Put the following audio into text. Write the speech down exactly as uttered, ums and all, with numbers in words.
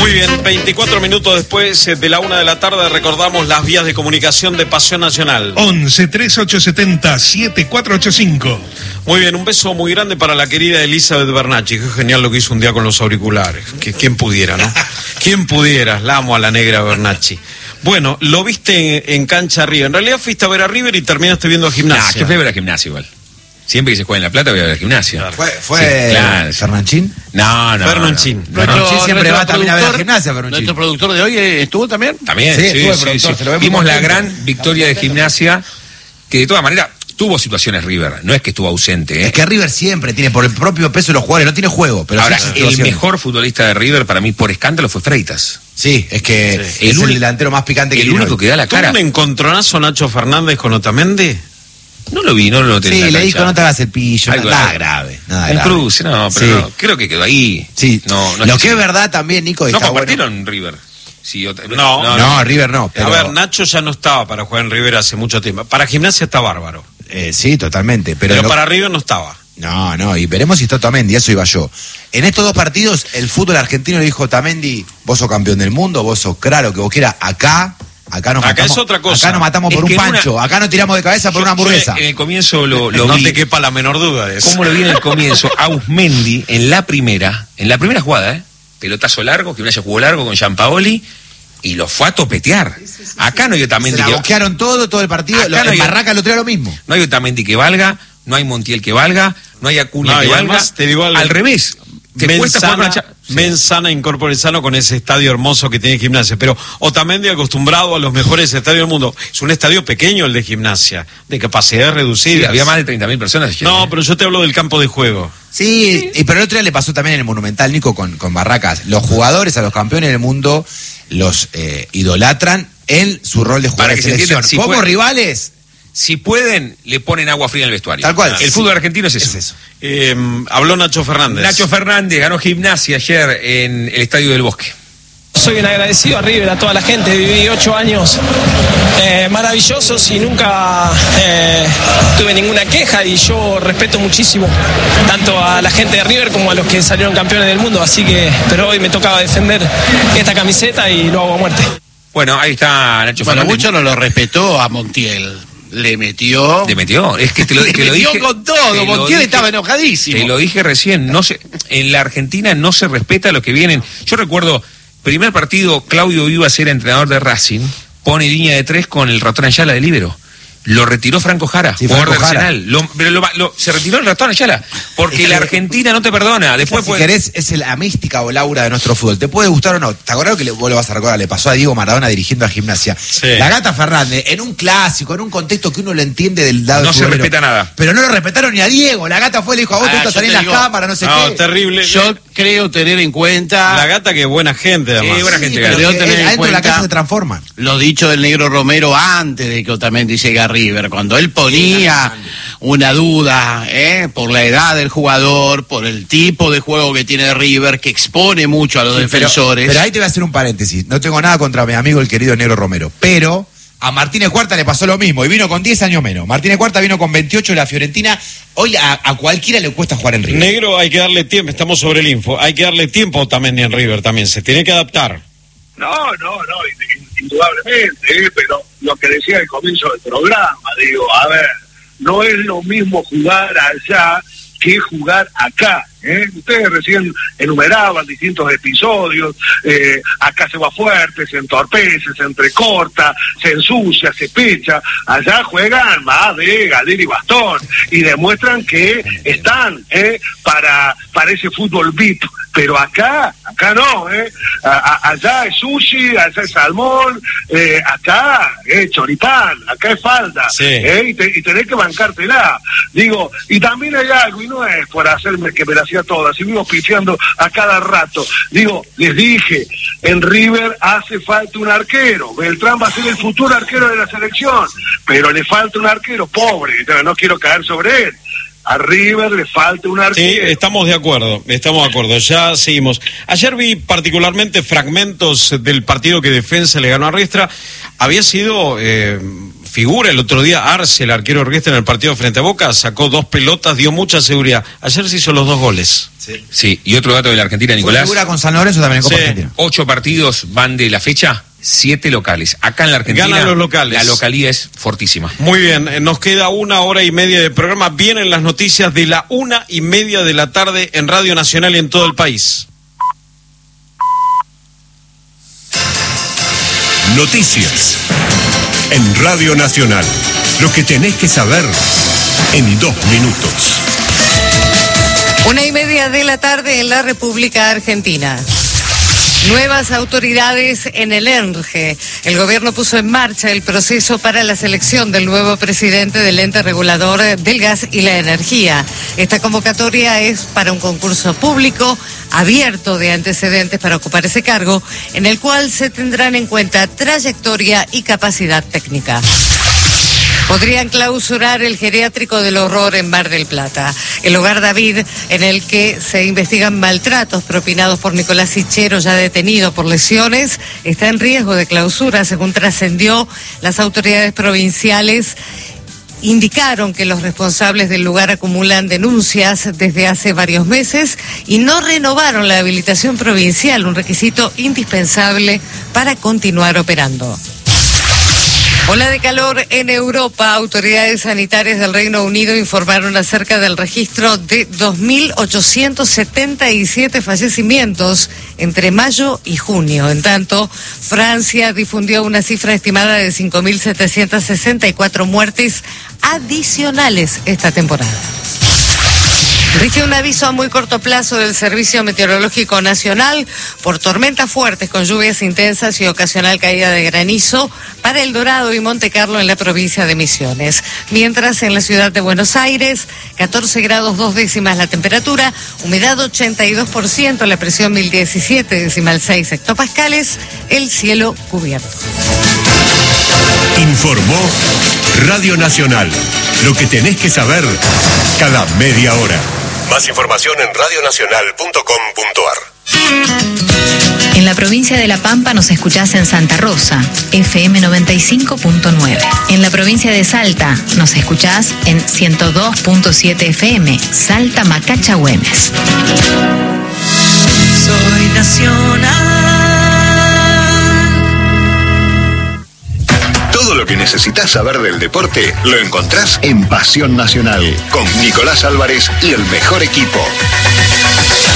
Muy bien, veinticuatro minutos después de la una de la tarde recordamos las vías de comunicación de Pasión Nacional. once, treinta y ocho setenta, setenta y cuatro ochenta y cinco. Muy bien, un beso muy grande para la querida Elizabeth Bernacchi. Qué genial lo que hizo un día con los auriculares. Que, ¿Quién pudiera, no? ¿Quién pudiera? La amo a la negra Bernacchi. Bueno, lo viste en, en cancha River. En realidad fuiste a ver a River y terminaste viendo a Gimnasia. Nah, yo fui a ver a Gimnasia igual. Siempre que se juega en La Plata voy a ver a Gimnasia. ¿Fue, fue sí, claro, Fernanchín? No, no. Fernanchín. No. Fernanchín No, siempre va también a ver a productor- Gimnasia, Fernanchín. ¿Nuestro productor de hoy estuvo también? También, Sí, sí, estuvo el sí, productor, sí. se lo ve muy Vimos la contento. gran victoria de Gimnasia, que de todas maneras tuvo situaciones River, no es que estuvo ausente, ¿eh? Es que River siempre tiene, por el propio peso de los jugadores, no tiene juego. Pero Ahora, sí el situaciones. mejor futbolista de River para mí por escándalo fue Freitas. Sí, es que Sí. es El el, uni- delantero más picante que El tiene único hoy. que da la ¿Tuvo cara. un encontronazo Nacho Fernández con Otamendi? No lo vi, no lo noté. en Sí, la le cancha. dijo, no te hagas el pillo, Algo nada así. grave. Nada Un grave. cruce, no, pero Sí. no, creo que quedó ahí. Sí, No, no lo sé que si- es verdad también, Nico, No está compartieron River. Sí, otra- No. bueno. No, River no. Pero, A ver, Nacho ya no estaba para jugar en River hace mucho tiempo. Para Gimnasia está bárbaro. eh, sí, totalmente. Pero, Pero lo- para River no estaba. No, no, y veremos si está Otamendi, eso iba yo. En estos dos partidos, el fútbol argentino le dijo, Otamendi, vos sos campeón del mundo, vos sos claro que vos quieras, acá, acá nos Acá matamos. es otra cosa. Acá nos matamos Es por un que en una- pancho, acá nos tiramos de cabeza por Yo- una hamburguesa. yo En el comienzo lo, lo no vi. te quepa la menor duda de eso. ¿Cómo lo vi en el comienzo? Ausmendi, en la primera, en la primera jugada, ¿eh? Pelotazo largo, Gimnasia jugó largo con Gianpaoli y lo fue a topetear. Acá no hay Se Otamendi la que, boquearon todo, todo el partido. Acá Lo, no en hay- Barraca lo trae lo mismo. no hay Otamendi que valga, no hay Montiel que valga, no hay Acuña No, que y valga. además te digo algo. Al revés, te cuesta jugar con la cha- Sí. Mensana incorpore sano con ese estadio hermoso que tiene Gimnasia. Pero Otamendi acostumbrado a los mejores estadios del mundo. Es un estadio pequeño el de Gimnasia, de capacidad Sí, reducida. había más de treinta mil personas ayer, No, ¿eh? pero yo te hablo del campo de juego. Sí, y, pero el otro día le pasó también en el Monumental, Nico, con, con Barracas. Los jugadores a los campeones del mundo los eh, idolatran en su rol de jugador Para de que se selección. entienda, si Como fue- rivales, Si pueden, le ponen agua fría en el vestuario. Tal cual. El Sí. fútbol argentino es eso. es eso. Eh, habló Nacho Fernández. Nacho Fernández ganó Gimnasia ayer en el Estadio del Bosque. Soy un agradecido a River, a toda la gente. Viví ocho años eh, maravillosos y nunca eh, tuve ninguna queja, y yo respeto muchísimo tanto a la gente de River como a los que salieron campeones del mundo. Así que, pero hoy me tocaba defender esta camiseta y lo hago a muerte. Bueno, ahí está Nacho Bueno, Fernández. mucho no lo respetó a Montiel. Le metió. Le metió. Es que te lo, Le te lo metió dije. con todo. te lo Montiel dije- estaba enojadísimo. Te lo dije recién. No se, en la Argentina no se respeta a los que vienen. Yo recuerdo, primer partido, Claudio Vivas era entrenador de Racing, pone línea de tres con el ratón Ayala de líbero. Lo retiró Franco Jara, Sí, jugador Franco de Jara. Arsenal. Lo- pero lo- lo- se retiró el ratón Ayala. Porque Es la que- Argentina no te perdona. Después si fue. querés, es la mística o laura de nuestro fútbol. ¿Te puede gustar o no? ¿Te acordás que le, vos lo vas a recordar? Le pasó a Diego Maradona dirigiendo a Gimnasia. Sí. La Gata Fernández, en un clásico, en un contexto que uno lo entiende del lado No se futbolero. respeta nada. Pero no lo respetaron ni a Diego. La Gata fue y le dijo, a vos Ah, te gusta yo salir te en las digo- cámaras, no sé No, qué. terrible. Yo creo tener en cuenta La Gata que buena gente, además. Sí, buena Sí, gente, pero Creo que tener en adentro de la cuenta- casa se transforman. lo dicho del Negro Romero antes de que Otamendi llegue a River, cuando él ponía una duda ¿eh? por la edad del jugador, por el tipo de juego que tiene River, que expone mucho a los Sí, pero- defensores. Pero, ahí te voy a hacer un paréntesis. No tengo nada contra mi amigo el querido Negro Romero. Pero a Martínez Cuarta le pasó lo mismo y vino con diez años menos. Martínez Cuarta vino con veintiocho de la Fiorentina. Hoy a, a cualquiera le cuesta jugar en River. Negro, hay que darle tiempo, estamos sobre el info, hay que darle tiempo a Otamendi en River también, se tiene que adaptar. No, no, no, indudablemente, ¿eh? Pero lo que decía al comienzo del programa, digo, a ver, no es lo mismo jugar allá que jugar acá. ¿eh? Ustedes recién enumeraban distintos episodios, eh, acá se va fuerte, se entorpece, se entrecorta, se ensucia, se pecha, allá juegan más de galera y bastón y demuestran que están ¿eh? para, para ese fútbol V I P, pero acá, acá no, ¿eh? A, a, allá es sushi, allá es salmón, eh, acá es choripán, acá es falda, Sí. ¿eh? y, te, y tenés que bancártela, digo, y también hay algo, y no es por hacerme que me la hacía todas, y vivo picheando a cada rato, digo, les dije, en River hace falta un arquero, Beltrán va a ser el futuro arquero de la selección, pero le falta un arquero, pobre, no quiero caer sobre él. A River le falta un Sí, arquero. estamos de acuerdo, estamos de acuerdo, ya seguimos. Ayer vi particularmente fragmentos del partido que Defensa le ganó a Riestra. Había sido eh, figura el otro día. Arce, el arquero orquesta en el partido frente a Boca, sacó dos pelotas, dio mucha seguridad. Ayer se hizo los dos goles. Sí. Sí, y otro dato de la Argentina, Nicolás. Figura con San Lorenzo también en Copa Sí. Argentina. Ocho partidos van de la fecha, siete locales. Acá en la Argentina Ganan los locales. la localía es fortísima. Muy bien, eh, nos queda una hora y media de programa. Vienen las noticias de la una y media de la tarde en Radio Nacional y en todo el país. Noticias en Radio Nacional. Lo que tenés que saber en dos minutos. Una y media de la tarde en la República Argentina. Nuevas autoridades en el E N R G. El gobierno puso en marcha el proceso para la selección del nuevo presidente del ente regulador del gas y la energía. Esta convocatoria es para un concurso público abierto de antecedentes para ocupar ese cargo, en el cual se tendrán en cuenta trayectoria y capacidad técnica. Podrían clausurar el geriátrico del horror en Mar del Plata. El hogar David, en el que se investigan maltratos propinados por Nicolás Sichero, ya detenido por lesiones, está en riesgo de clausura, según trascendió. Las autoridades provinciales indicaron que los responsables del lugar acumulan denuncias desde hace varios meses y no renovaron la habilitación provincial, un requisito indispensable para continuar operando. Ola de calor en Europa. Autoridades sanitarias del Reino Unido informaron acerca del registro de dos mil ochocientos setenta y siete fallecimientos entre mayo y junio. En tanto, Francia difundió una cifra estimada de cinco mil setecientas sesenta y cuatro muertes adicionales esta temporada. Rige un aviso a muy corto plazo del Servicio Meteorológico Nacional por tormentas fuertes con lluvias intensas y ocasional caída de granizo para El Dorado y Monte Carlo en la provincia de Misiones. Mientras en la ciudad de Buenos Aires, catorce grados dos décimas la temperatura, humedad ochenta y dos por ciento, la presión mil diecisiete decimal seis hectopascales, el cielo cubierto. Informó Radio Nacional. Lo que tenés que saber cada media hora. Más información en radionacional punto com punto ar. En la provincia de La Pampa nos escuchás en Santa Rosa, F M noventa y cinco punto nueve. En la provincia de Salta nos escuchás en ciento dos punto siete F M, Salta Macacha Güemes. Soy nacional. Todo lo que necesitas saber del deporte lo encontrás en Pasión Nacional con Nicolás Álvarez y el mejor equipo.